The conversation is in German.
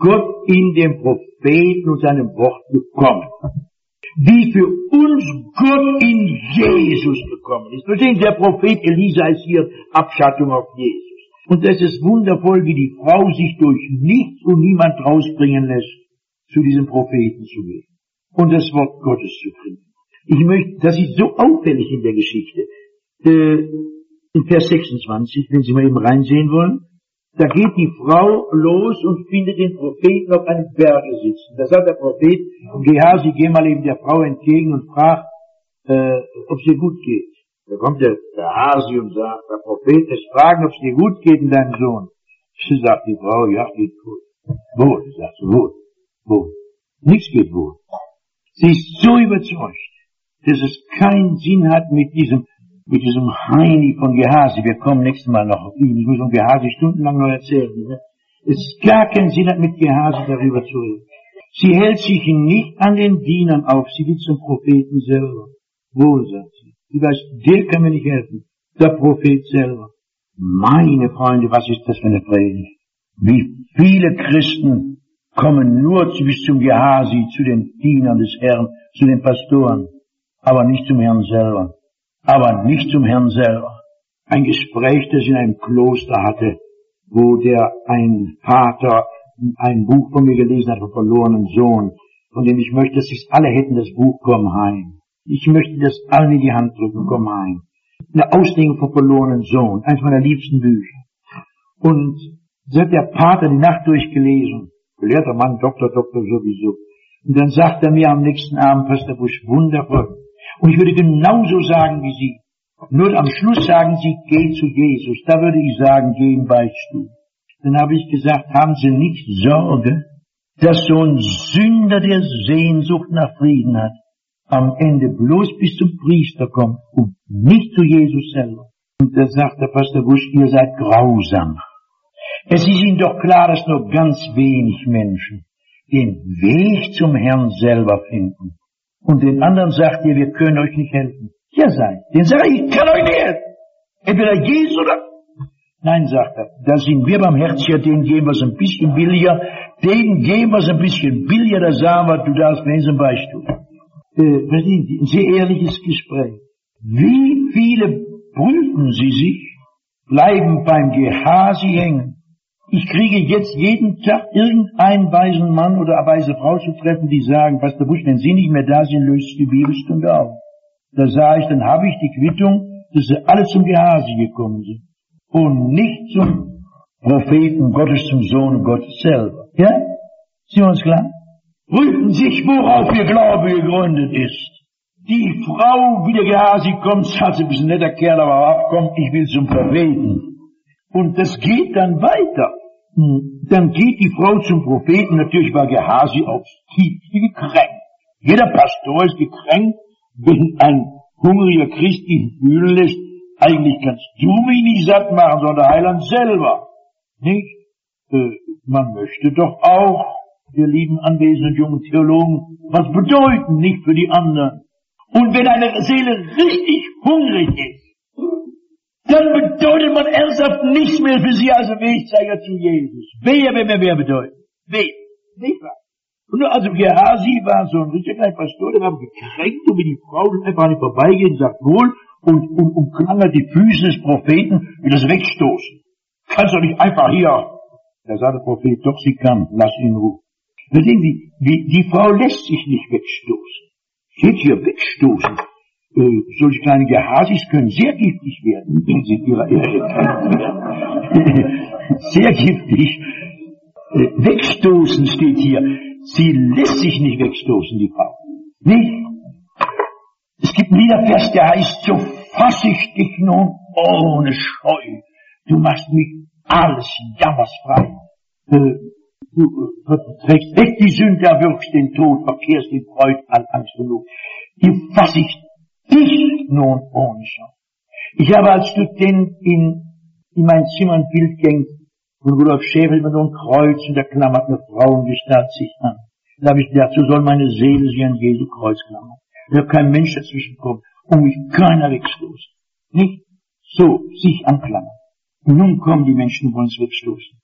Gott in dem Propheten und seinem Wort gekommen. Wie für uns Gott in Jesus gekommen ist. Verstehen Sie, der Prophet Elisa ist hier Abschattung auf Jesus. Und es ist wundervoll, wie die Frau sich durch nichts und niemand rausbringen lässt, zu diesem Propheten zu gehen und das Wort Gottes zu kriegen. Ich möchte, das ist so auffällig in der Geschichte. In Vers 26, wenn Sie mal eben reinsehen wollen, da geht die Frau los und findet den Propheten auf einem Berge sitzen. Da sagt der Prophet, Gehazi, geh mal eben der Frau entgegen und frag, ob es ihr gut geht. Da kommt der Hasi und sagt, der Prophet ist fragen, ob es dir gut geht in deinem Sohn. Sie sagt die Frau, ja, geht gut. Wohl, sagt sie, wohl, wohl. Nichts geht wohl. Sie ist so überzeugt, dass es keinen Sinn hat mit diesem Heini von Gehazi. Wir kommen nächstes Mal noch auf ihn. Ich muss um Gehazi stundenlang noch erzählen. Ne? Es gar keinen Sinn hat, mit Gehazi darüber zu reden. Sie hält sich nicht an den Dienern auf. Sie will zum Propheten selber. Wohl, sagt sie. Sie weiß, der kann mir nicht helfen. Der Prophet selber. Meine Freunde, was ist das für eine Predigt? Wie viele Christen kommen nur bis zum Gehazi, zu den Dienern des Herrn, zu den Pastoren, aber nicht zum Herrn selber. Aber nicht zum Herrn selber. Ein Gespräch, das ich in einem Kloster hatte, wo ein Vater ein Buch von mir gelesen hat, vom verlorenen Sohn, von dem ich möchte, dass sie alle hätten, das Buch, komm heim. Ich möchte das allen in die Hand drücken, komm heim. Eine Auslegung vom verlorenen Sohn, eines meiner liebsten Bücher. Und so hat der Pater die Nacht durchgelesen, gelehrter Mann, Doktor sowieso. Und dann sagt er mir am nächsten Abend, Pastor Busch, wundervoll. Und ich würde genauso sagen wie Sie. Nur am Schluss sagen Sie, geh zu Jesus. Da würde ich sagen, geh in Beichtstuhl. Dann habe ich gesagt, haben Sie nicht Sorge, dass so ein Sünder, der Sehnsucht nach Frieden hat, am Ende bloß bis zum Priester kommt und nicht zu Jesus selber. Und da sagt der Pastor Busch, ihr seid grausam. Es ist Ihnen doch klar, dass nur ganz wenig Menschen den Weg zum Herrn selber finden. Und den anderen sagt ihr, wir können euch nicht helfen. Ja, den sage ich kann euch nicht helfen. Entweder Jesus oder... Nein, sagt er, da sind wir barmherziger, denen geben wir es ein bisschen billiger, denen geben wir es ein bisschen billiger, da sagen wir, du darfst mir zum Beispiel. Verstehen Sie, ein sehr ehrliches Gespräch. Wie viele prüfen Sie sich, bleiben beim Gehazi hängen? Ich kriege jetzt jeden Tag irgendeinen weisen Mann oder eine weise Frau zu treffen, die sagen, Pastor Busch, wenn Sie nicht mehr da sind, löst die Bibelstunde auf. Da sage ich, dann habe ich die Quittung, dass sie alle zum Gehazi gekommen sind. Und nicht zum Propheten Gottes, zum Sohn Gottes selber. Ja? Sind wir uns klar? Prüfen sich, worauf ihr Glaube gegründet ist. Die Frau, wie der Gehazi kommt, sagt sie, bist ein netter Kerl, aber abkommt, ich will zum Propheten. Und das geht dann weiter. Dann geht die Frau zum Propheten, natürlich war Gehazi aufs tiefste gekränkt. Jeder Pastor ist gekränkt, wenn ein hungriger Christ ihn fühlen lässt, eigentlich kannst du mich nicht satt machen, sondern der Heiland selber. Nicht? Man möchte doch auch, wir lieben anwesenden jungen Theologen, was bedeuten, nicht für die anderen. Und wenn eine Seele richtig hungrig ist, dann bedeutet man ernsthaft nichts mehr für sie als Wegzeiger zu Jesus. Wer bedeutet? Wer? Nicht wahr? Und also Gehazi war so ein richtiger kleiner Pastor, der war gekränkt, und wie die Frau einfach nicht vorbeigeht, sagt wohl, und klangert die Füße des Propheten, will das wegstoßen. Kannst doch nicht einfach hier. Da sagt der Prophet, doch sie kann, lass ihn in Ruhe. Verstehen Sie, die Frau lässt sich nicht wegstoßen. Steht hier wegstoßen. Solche kleine Gehazis können sehr giftig werden, wenn sie ihrer Ehe sehr giftig. Wegstoßen steht hier. Sie lässt sich nicht wegstoßen, die Frau. Nicht? Es gibt ein Liedervers, der heißt, so fass ich dich nun ohne Scheu. Du machst mich alles jammersfrei. Du trägst weg die Sünde, erwürgst den Tod, verkehrst in Freud, all Angst und Not. Hier fass ich dich nun ohne Scheu. Ich habe als Student in mein Zimmer ein Bild gehängt von Rudolf Schäfer mit so einem Kreuz, und da klammert eine Frauengestalt sich an. Da habe ich gedacht, so soll meine Seele sich an Jesu Kreuz klammern. Da darf kein Mensch dazwischen kommen und mich keiner wegstoßen. Nicht so sich anklammern. Und nun kommen die Menschen, wollen uns wegstoßen.